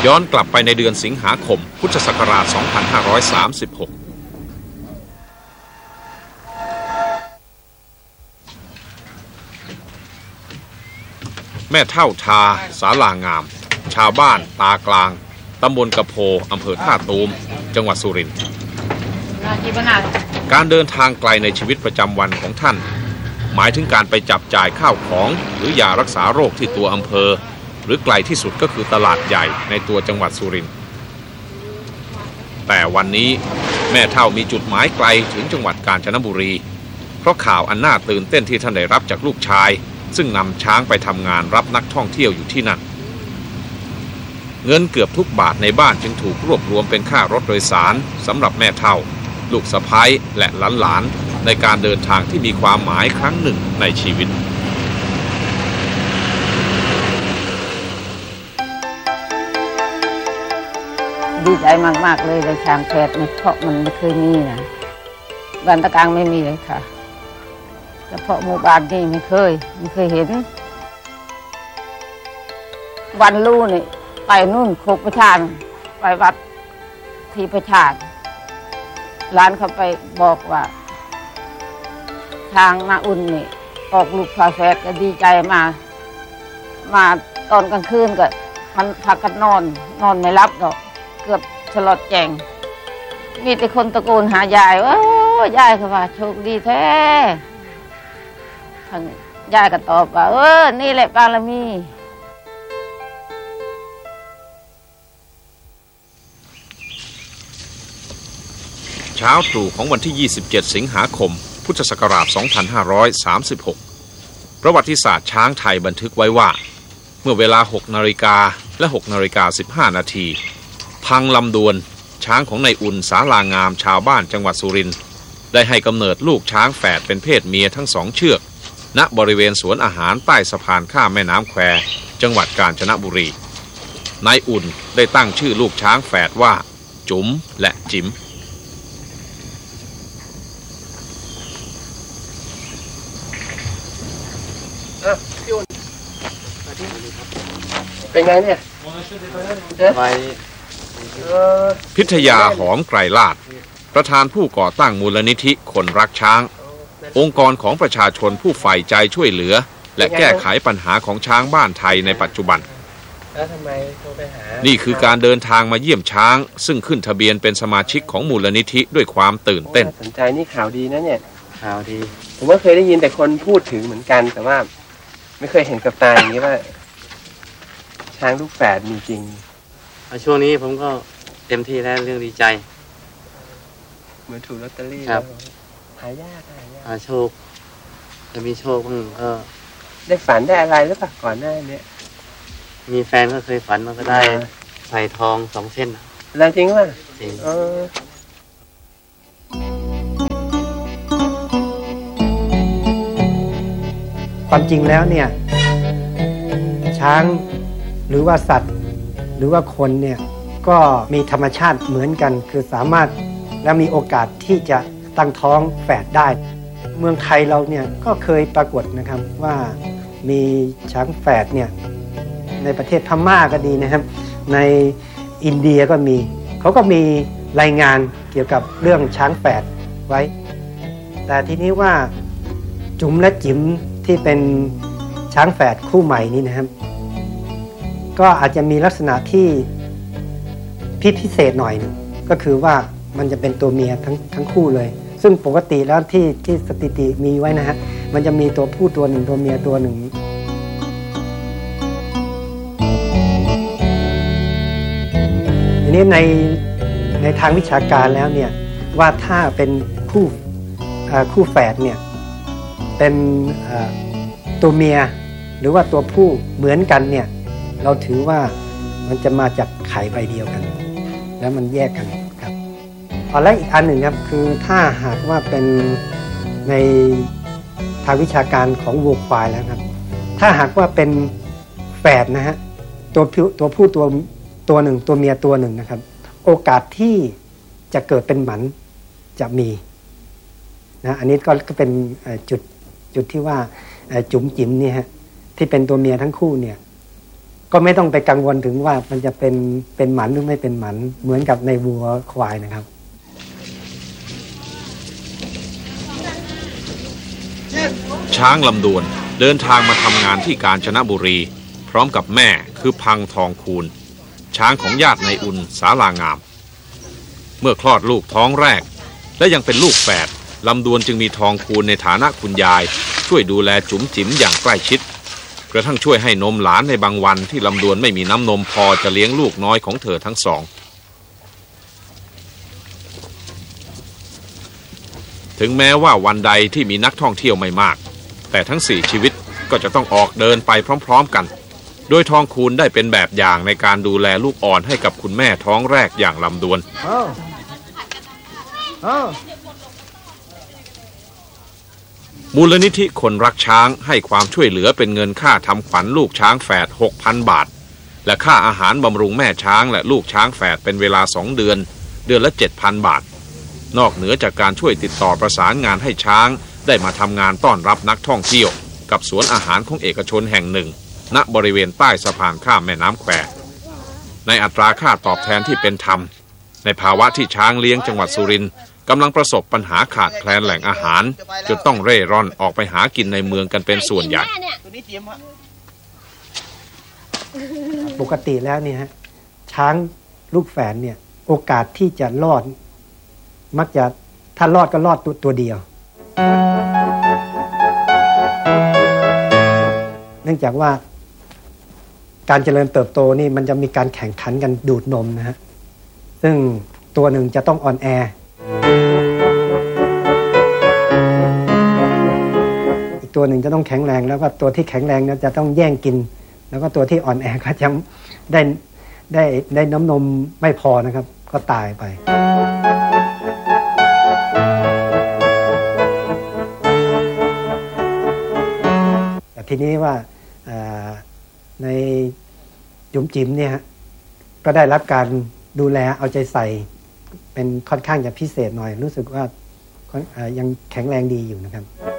ย้อนกลับไปในเดือนสิงหาคมพุทธศักราช 2536 แม่เฒ่าทาศาลางามชาวบ้านตากลางตำบลกระโพอำเภอท่าตูมจังหวัดสุรินทร์การเดินทางไกลในชีวิตประจำวันของท่านหมายถึงการไปจับจ่ายข้าวของหรือยารักษาโรคที่ตัวอำเภอหรือไกลที่สุดก็คือตลาดใหญ่ในตัวจังหวัดสุรินทร์แต่วันนี้แม่เฒ่ามีจุดหมายไกลถึงจังหวัดกาญจนบุรีเพราะข่าวอันน่าตื่นเต้นที่ท่านได้รับจากลูกชายซึ่งนำช้างไปทำงานรับนักท่องเที่ยวอยู่ที่นั่นเงินเกือบทุกบาทในบ้านจึงถูกรวบรวมเป็นค่ารถโดยสารสำหรับแม่เฒ่าลูกสะใภ้และหลานๆในการเดินทางที่มีความหมายครั้งหนึ่งในชีวิตดีใจมากๆเลยช้างแฝดเพราะมันไม่เคยมีนะบ้านตะกางไม่มีเลยค่ะเฉพาะหมู่บ้านนี่ไม่เคยเห็นวันลู่นี่ไปนู่นโคกประชานไปวัดที่ประชานร้านเขาไปบอกว่าทางนาอุ่นนี่ออกลูกฝาแฝดก็ดีใจมาตอนกลางคืนก็มันพักกันนอนไม่รับดอกเกือบฉลอดแจงมีแต่คนตะโกนหายายว่ายายเขาว่าโชคดีแท้ทางยายก็ตอบว่านี่แหละบารมีเช้าตรู่ของวันที่ 27 สิงหาคม พุทธศักราช 2536 ประวัติศาสตร์ช้างไทยบันทึกไว้ว่าเมื่อเวลา 6 นาฬิกาและ 6 นาฬิกา 15 นาทีพังลำดวนช้างของนายอุ่นศาลางามชาวบ้านจังหวัดสุรินทร์ได้ให้กำเนิดลูกช้างแฝดเป็นเพศเมียทั้งสองเชือกณบริเวณสวนอาหารใต้สะพานข้ามแม่น้ำแควจังหวัดกาญจนบุรีนายอุ่นได้ตั้งชื่อลูกช้างแฝดว่าจุ๋มและจิ๋มพี่อุ่นเป็นไงเนี่ยพิทยาหอมไกรลาภประธานผู้ก่อตั้งมูลนิธิคนรักช้างองค์กรของประชาชนผู้ใฝ่ใจช่วยเหลือและแก้ไขปัญหาของช้างบ้านไทยในปัจจุบันนี่คือการเดินทางมาเยี่ยมช้างซึ่งขึ้นทะเบียนเป็นสมาชิกของมูลนิธิด้วยความตื่นเต้นสนใจนี่ข่าวดีนะเนี่ยข่าวดีผมว่าเคยได้ยินแต่คนพูดถึงเหมือนกันแต่ว่าไม่เคยเห็นกับตาอย่างนี้ว่าช้างลูกแฝดมีจริงช่วงนี้ผมก็เต็มที่แล้วเรื่องดีใจเหมือนถูกลอตเตอรี่ครับหายากโชคจะมีโชคบ้างได้ฝันได้อะไรหรือเปล่าก่อนหน้านี้มีแฟนก็เคยฝันมันก็ได้ใส่ทอง2 เส้นแล้วจริงป่ะจริงความจริงแล้วเนี่ยช้างหรือว่าสัตว์หรือว่าคนเนี่ยก็มีธรรมชาติเหมือนกันคือสามารถและมีโอกาสที่จะตั้งท้องแฝดได้เมืองไทยเราเนี่ยก็เคยปรากฏนะครับว่ามีช้างแฝดเนี่ยในประเทศพม่าก็ดีนะครับในอินเดียก็มีเขาก็มีรายงานเกี่ยวกับเรื่องช้างแฝดไว้แต่ทีนี้ว่าจุ๋มและจิ๋มที่เป็นช้างแฝดคู่ใหม่นี้นะครับก็อาจจะมีลักษณะที่พิเศษหน่อยนึงก็คือว่ามันจะเป็นตัวเมียทั้งคู่เลยซึ่งปกติแล้วที่สถิติมีไว้นะฮะมันจะมีตัวผู้ตัวหนึ่งตัวเมียตัวหนึ่งทีนี้ในทางวิชาการแล้วเนี่ยว่าถ้าเป็นคู่แฝดเนี่ยเป็นตัวเมียหรือว่าตัวผู้เหมือนกันเนี่ยเราถือว่ามันจะมาจากไข่ใบเดียวกันแล้วมันแยกกันครับและอีกอันหนึ่งครับคือถ้าหากว่าเป็นในทางวิชาการของวัวควายแล้วครับถ้าหากว่าเป็นแฝดนะฮะตัวผู้ตัวหนึ่งตัวเมียตัวหนึ่งนะครับโอกาสที่จะเกิดเป็นหมันจะมีนะอันนี้ก็เป็นจุดที่ว่าจุ๋มจิ๋มเนี่ยฮะที่เป็นตัวเมียทั้งคู่เนี่ยก็ไม่ต้องไปกังวลถึงว่ามันจะเป็นหมันหรือไม่เป็นหมันเหมือนกับในวัวควายนะครับช้างลำดวนเดินทางมาทำงานที่กาญจนบุรีพร้อมกับแม่คือพังทองคูณช้างของญาตินายอุ่นสาลางาม เมื่อคลอดลูกท้องแรกและยังเป็นลูกแฝดลำดวนจึงมีทองคูณในฐานะคุณยายช่วยดูแลจุ๋มจิ๋มอย่างใกล้ชิดกระทั่งช่วยให้นมหลานในบางวันที่ลำดวนไม่มีน้ำนมพอจะเลี้ยงลูกน้อยของเธอทั้งสองถึงแม้ว่าวันใดที่มีนักท่องเที่ยวไม่มากแต่ทั้ง4ชีวิตก็จะต้องออกเดินไปพร้อมๆกันโดยทองคูณได้เป็นแบบอย่างในการดูแลลูกอ่อนให้กับคุณแม่ท้องแรกอย่างลำดวนมูลนิธิคนรักช้างให้ความช่วยเหลือเป็นเงินค่าทำขวัญลูกช้างแฝด 6,000 บาทและค่าอาหารบำรุงแม่ช้างและลูกช้างแฝดเป็นเวลา2 เดือนเดือนละ 7,000 บาทนอกเหนือจากการช่วยติดต่อประสานงานให้ช้างได้มาทำงานต้อนรับนักท่องเที่ยวกับสวนอาหารของเอกชนแห่งหนึ่งณบริเวณใต้สะพานข้ามแม่น้ำแควในอัตราค่าตอบแทนที่เป็นธรรมในภาวะที่ช้างเลี้ยงจังหวัดสุรินทร์กำลังประสบปัญหาขาดแคลนแหล่งอาหารจนต้องเร่ร่อนออกไปหากินในเมืองกันเป็นส่วนใหญ่ปกติแล้วเนี่ยฮะช้างลูกแฝดเนี่ยโอกาสที่จะรอดมักจะถ้ารอดก็รอดตัวเดียวเนื่องจากว่าการเจริญเติบโตนี่มันจะมีการแข่งขันกันดูดนมนะฮะซึ่งตัวหนึ่งจะต้องอ่อนแออีกตัวหนึ่งจะต้องแข็งแรงแล้วก็ตัวที่แข็งแรงนั้นจะต้องแย่งกินแล้วก็ตัวที่อ่อนแอก็จะได้น้ำนมไม่พอนะครับก็ตายไปแต่ทีนี้ว่าในจุ๋มจิ๋มเนี่ยก็ได้รับการดูแลเอาใจใส่เป็นค่อนข้างจะพิเศษหน่อยรู้สึกว่ายังแข็งแรงดีอยู่นะครับ